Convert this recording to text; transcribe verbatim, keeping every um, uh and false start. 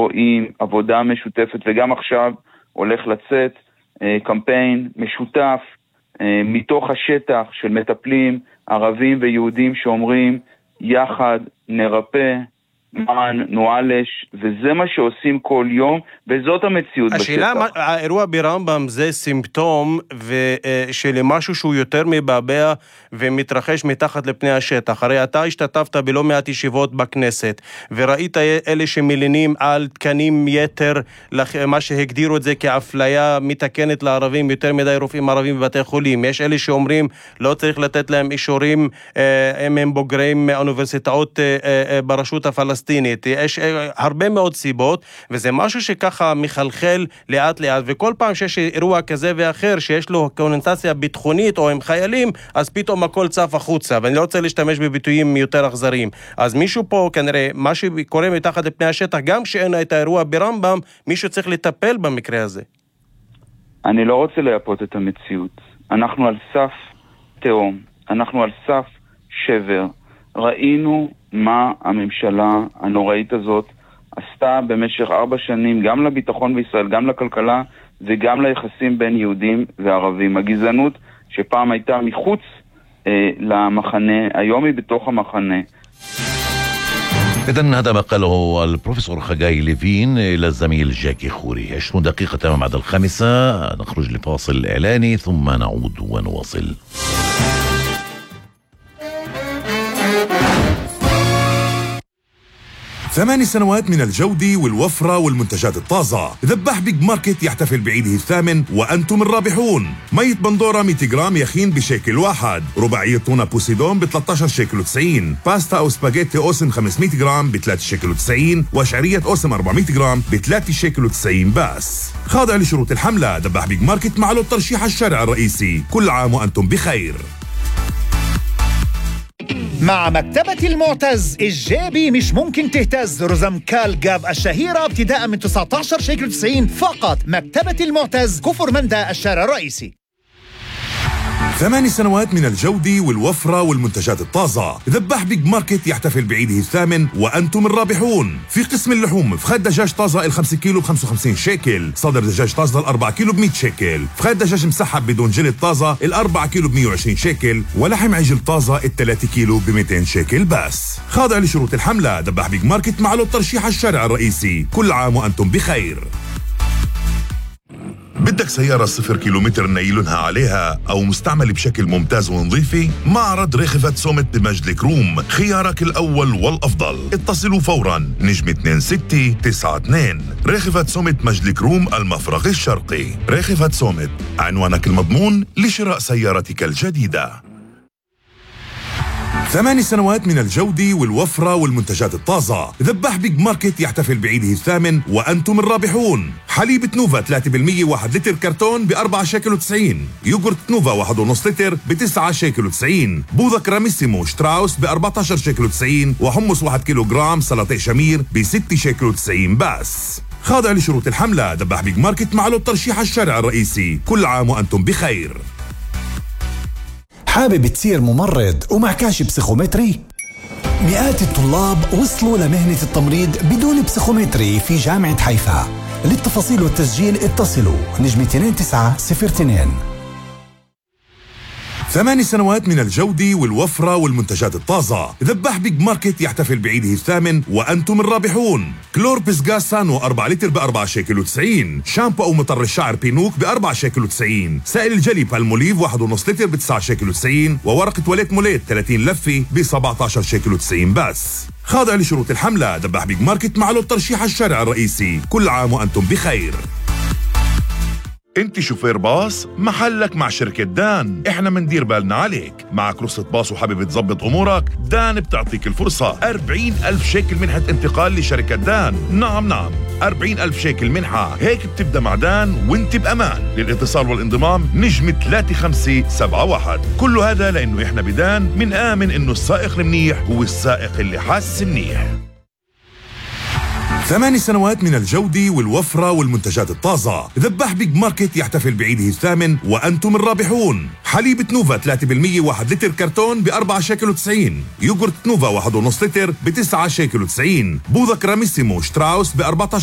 רואים עבודה משותפת, וגם עכשיו הולך לצאת אה, קמפיין משותף אה, מתוך השטח של מטפלים ערבים ויהודים שאומרים יחד נרפא, מען, נועלש, וזה מה שעושים כל יום, וזאת המציאות בשטח. השאלה, האירוע ברמב"ם זה סימפטום של משהו שהוא יותר מבעבע ומתרחש מתחת לפני השטח. הרי אתה השתתפת בלא מעט ישיבות בכנסת, וראית אלה שמלינים על תקנים יתר, מה שהגדירו את זה כאפליה מתקנת לערבים, יותר מדי רופאים ערבים בבתי חולים. יש אלה שאומרים לא צריך לתת להם אישורים אם הם בוגרים מאוניברסיטאות ברשות הפלסטינית. יש הרבה מאוד סיבות, וזה משהו שככה מחלחל לאט לאט, וכל פעם שיש אירוע כזה ואחר שיש לו קונוטציה ביטחונית או עם חיילים, אז פתאום הכל צף החוצה, ואני לא רוצה להשתמש בביטויים יותר אכזריים. אז מישהו פה כנראה, מה שקורה מתחת לפני השטח, גם כשאין את האירוע ברמב"ם, מישהו צריך לטפל במקרה הזה. אני לא רוצה לייפות את המציאות. אנחנו על סף תהום, אנחנו על סף שבר. ראינו מה הממשלה הנוראית הזאת עשתה במשך ארבע שנים, גם לביטחון בישראל, גם לכלכלה, וגם ליחסים בין יהודים וערבים. הגזענות שפעם הייתה מחוץ אה, למחנה, היום היא בתוך המחנה. إذن هذا ما قاله البروفيسور خجاي ليفين إلى الزميل جاكي خوري. عشرون دقيقة تمام بعد الخامسة، نخرج لفاصل إعلاني ثم نعود ونواصل. ثمان سنوات من الجودة والوفرة والمنتجات الطازة. ذبح بيج ماركت يحتفل بعيده الثامن وأنتم الرابحون. مية بندورة مية جرام يخين بشكل واحد. رباعية تونة بوسيدون ب ثلاثة عشر شيكل وتسعين. باستا أو سباجيتي أوسم خمسمية جرام ب ثلاثة شيكل وتسعين. وشعرية أوسم أربعمية جرام ب ثلاثة شيكل وتسعين بس. خاضع لشروط الحملة. ذبح بيج ماركت مع له الترشيح الشارع الرئيسي. كل عام وأنتم بخير. مع مكتبة المعتز الجابي مش ممكن تهتز. رزمكال جاب الشهيرة ابتداء من تسعة عشر شيكل وتسعين فقط. مكتبة المعتز، كفر مندا، الشارع الرئيسي. ثمان سنوات من الجودة والوفرة والمنتجات الطازة. ذبح بيج ماركت يحتفل بعيده الثامن وأنتم الرابحون. في قسم اللحوم فخاد دجاج طازة الخمسة كيلو بخمسة وخمسين شيكل. صدر دجاج طازة الأربعة كيلو بمية شيكل. فخاد دجاج مسحب بدون جلد طازة الأربعة كيلو بمية وعشرين شيكل. ولحم عجل طازة الثلاثة كيلو بميتين شيكل بس. خاضع لشروط الحملة. ذبح بيج ماركت مع له الترشيح الشارع الرئيسي. كل عام وأنتم بخير. بدك سيارة صفر كيلومتر نايلونها عليها أو مستعمل بشكل ممتاز ونظيفي؟ معرض ريخفت سومت بمجد الكروم خيارك الأول والأفضل. اتصلوا فوراً نجم اثنين ستة تسعة اثنين. ريخفت سومت مجد الكروم المفرق الشرقي. ريخفت سومت، عنوانك المضمون لشراء سيارتك الجديدة. ثمان سنوات من الجودة والوفرة والمنتجات الطازة. ذبح بيج ماركت يحتفل بعيده الثامن وأنتم الرابحون. حليب نوفا ثلاثة بالمية واحد لتر كرتون بأربعة شيكل وتسعين. يوغورت نوفا واحد ونص لتر بتسعة شيكل وتسعين. بوظة كراميسيمو شتراوس بأربعة عشر شيكل وتسعين. وحمص واحد كيلو جرام سلطة شمير بستة شيكل وتسعين بس. خاضع لشروط الحملة. ذبح بيج ماركت مع له الترشيح الشارع الرئيسي. كل عام وأنتم بخير. حابب تصير ممرض ومعكاش بسيخومتري؟ مئات الطلاب وصلوا لمهنة التمريض بدون بسيخومتري في جامعة حيفا. للتفاصيل والتسجيل اتصلوا نجم اثنين تسعة صفر اثنين. ثمان سنوات من الجودة والوفرة والمنتجات الطازة. ذبح بيج ماركت يحتفل بعيده الثامن وأنتم الرابحون. كلور بيسغاس سانو أربعة لتر بأربعة شيكل وتسعين. شامبو أو مطر الشعر بينوك بأربعة شيكل وتسعين. سائل الجلي بالموليف واحد ونص لتر بتسعة شيكل وتسعين. وورقة تواليت موليت ثلاثين لفة بسبعة عشر شيكل وتسعين بس. خاضع لشروط الحملة. ذبح بيج ماركت مع له الترشيح الشارع الرئيسي. كل عام وأنتم بخير. انت شوفير باص؟ محلك مع شركة دان. احنا مندير بالنا عليك. معك رخصة باص وحابب تظبط امورك؟ دان بتعطيك الفرصة. أربعين ألف شيكل منحة انتقال لشركة دان. نعم نعم أربعين ألف شيكل منحة. هيك بتبدأ مع دان وانت بأمان. للاتصال والانضمام نجم ثلاثة خمسة سبعة واحد. كل هذا لأنه احنا بدان من آمن انه السائق المنيح هو السائق اللي حاس منيح. ثمان سنوات من الجودة والوفرة والمنتجات الطازة. ذبح بيج ماركت يحتفل بعيده الثامن وأنتم الرابحون. حليب نوفا ثلاثة بالمية واحد لتر كرتون بأربعة شيكل وتسعين. يوغورت نوفا واحد ونص لتر بتسعة شيكل وتسعين. بوظة كراميسيمو شتراوس بأربعة عشر